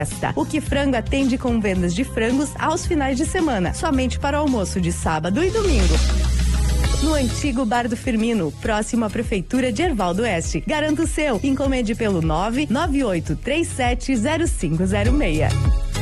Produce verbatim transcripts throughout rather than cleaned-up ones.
O Que Frango atende com vendas de frangos aos finais de semana, somente para o almoço de sábado e domingo. No antigo Bar do Firmino, próximo à Prefeitura de Erval do Oeste. Garanta o seu. Encomende pelo nove nove oito três sete zero cinco zero seis.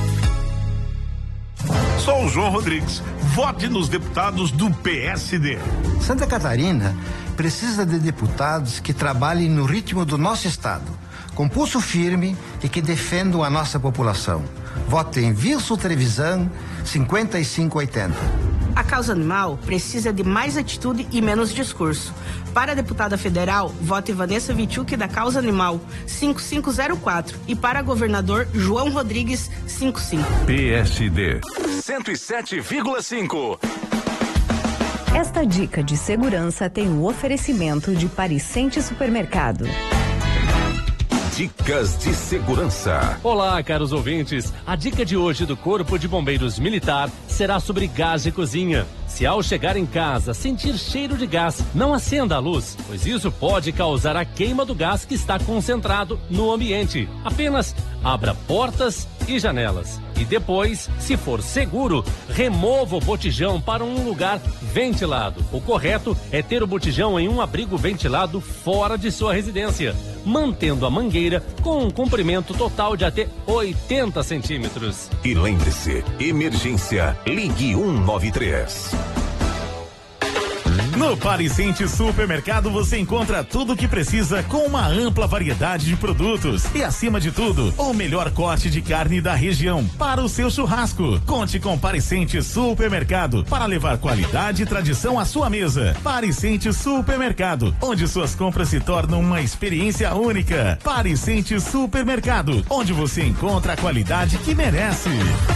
Sou o João Rodrigues. Vote nos deputados do P S D. Santa Catarina precisa de deputados que trabalhem no ritmo do nosso estado, com pulso firme e que defendam a nossa população. Vote em Wilson Trevisan, cinquenta e cinco oitenta. A causa animal precisa de mais atitude e menos discurso. Para a deputada federal, vote Vanessa Vichuk da Causa Animal, cinco cinco zero quatro. E para governador, João Rodrigues, cinquenta e cinco. P S D cento e sete vírgula cinco. Esta dica de segurança tem o oferecimento de Pariscente Supermercado. Dicas de segurança. Olá, caros ouvintes. A dica de hoje do Corpo de Bombeiros Militar será sobre gás de cozinha. Se ao chegar em casa sentir cheiro de gás, não acenda a luz, pois isso pode causar a queima do gás que está concentrado no ambiente. Apenas abra portas e janelas. E depois, se for seguro, remova o botijão para um lugar ventilado. O correto é ter o botijão em um abrigo ventilado fora de sua residência, mantendo a mangueira com um comprimento total de até oitenta centímetros. E lembre-se, emergência, ligue um nove três. No Pariscente Supermercado você encontra tudo o que precisa com uma ampla variedade de produtos e, acima de tudo, o melhor corte de carne da região para o seu churrasco. Conte com Pariscente Supermercado para levar qualidade e tradição à sua mesa. Pariscente Supermercado, onde suas compras se tornam uma experiência única. Pariscente Supermercado, onde você encontra a qualidade que merece.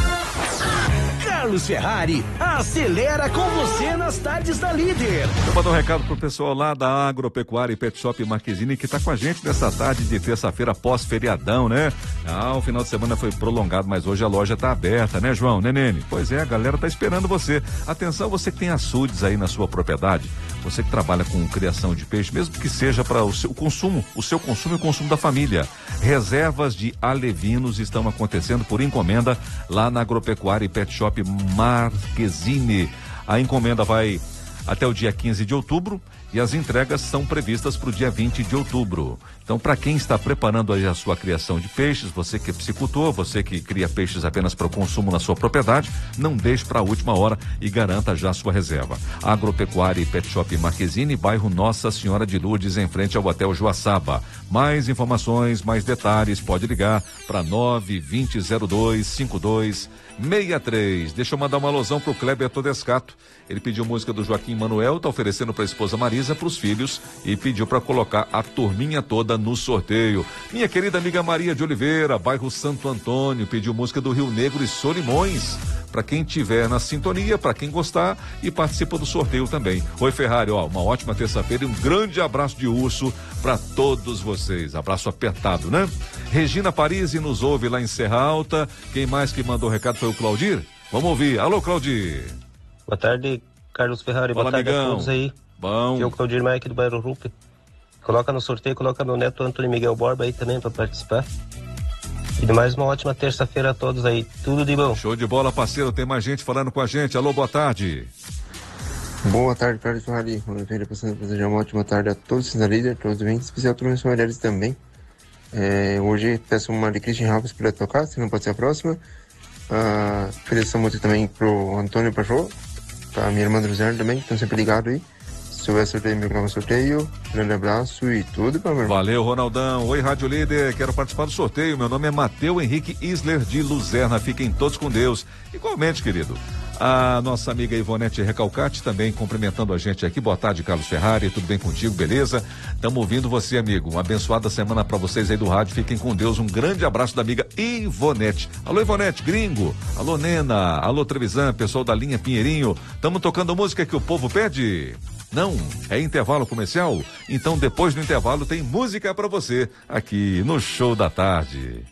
Carlos Ferrari, acelera com você nas tardes da Líder. Vou mandar um recado pro pessoal lá da Agropecuária e Pet Shop Marquezine que tá com a gente nessa tarde de terça-feira pós-feriadão, né? Ah, o final de semana foi prolongado, mas hoje a loja tá aberta, né, João? Nenene? Pois é, a galera tá esperando você. Atenção, você que tem açudes aí na sua propriedade, você que trabalha com criação de peixe, mesmo que seja para o seu consumo, o seu consumo e o consumo da família. Reservas de alevinos estão acontecendo por encomenda lá na Agropecuária e Pet Shop Marquezine. A encomenda vai até o dia quinze de outubro e as entregas são previstas para o dia vinte de outubro. Então, para quem está preparando aí a sua criação de peixes, você que é piscicultor, você que cria peixes apenas para o consumo na sua propriedade, não deixe para a última hora e garanta já a sua reserva. Agropecuária e Pet Shop Marquezine, bairro Nossa Senhora de Lourdes, em frente ao Hotel Joaçaba. Mais informações, mais detalhes, pode ligar para nove vinte zero dois cinco dois seis três. Deixa eu mandar uma alusão pro Kleber Todescato. Ele pediu música do Joaquim Manuel, tá oferecendo para a esposa Marisa, para os filhos, e pediu para colocar a turminha toda no sorteio. Minha querida amiga Maria de Oliveira, bairro Santo Antônio, pediu música do Rio Negro e Solimões. Para quem tiver na sintonia, para quem gostar, e participa do sorteio também. Oi, Ferrari, ó, uma ótima terça-feira e um grande abraço de urso para todos vocês. Abraço apertado, né? Regina Parisi nos ouve lá em Serra Alta. Quem mais que mandou recado foi o Claudir? Vamos ouvir. Alô, Claudir. Boa tarde, Carlos Ferrari. Fala, boa tarde amigão. a todos aí. Bom. Aqui é o Claudir Maia aqui do bairro Rupe. Coloca no sorteio, coloca meu neto Antônio Miguel Borba aí também para participar. E de mais uma ótima terça-feira a todos aí. Tudo de bom. Show de bola, parceiro. Tem mais gente falando com a gente. Alô, boa tarde. Boa tarde, Carlos Ferrari. Oliveira, passando para desejar uma ótima tarde a todos os da Líder, todos bem, especial para os mulheres também. É, hoje peço uma de Christian Ralph para tocar, se não pode ser a próxima. Uh, ofereço música também pro Antônio Pachô, pra minha irmã Druzane também, que estão sempre ligados aí. Se houver sorteio, meu canal sorteio. Grande abraço e tudo para meu. Valeu, Ronaldão. Oi, Rádio Líder. Quero participar do sorteio. Meu nome é Mateu Henrique Isler de Luzerna. Fiquem todos com Deus. Igualmente, querido. A nossa amiga Ivonete Recalcati também cumprimentando a gente aqui. Boa tarde, Carlos Ferrari. Tudo bem contigo? Beleza? Estamos ouvindo você, amigo. Uma abençoada semana para vocês aí do rádio. Fiquem com Deus. Um grande abraço da amiga Ivonete. Alô, Ivonete, gringo. Alô, Nena. Alô, Trevisan, pessoal da linha Pinheirinho. Estamos tocando música que o povo pede? Não, é intervalo comercial? Então depois do intervalo tem música para você aqui no Show da Tarde.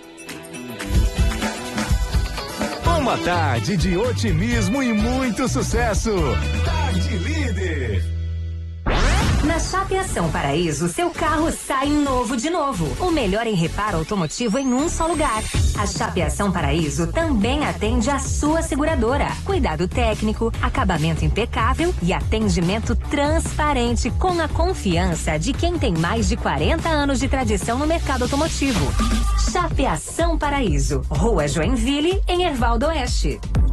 Uma tarde de otimismo e muito sucesso. Tarde Líder. Na Chapeação Paraíso, seu carro sai novo de novo. O melhor em reparo automotivo em um só lugar. A Chapeação Paraíso também atende a sua seguradora. Cuidado técnico, acabamento impecável e atendimento transparente com a confiança de quem tem mais de quarenta anos de tradição no mercado automotivo. Chapeação Paraíso, Rua Joinville, em Erval do Oeste.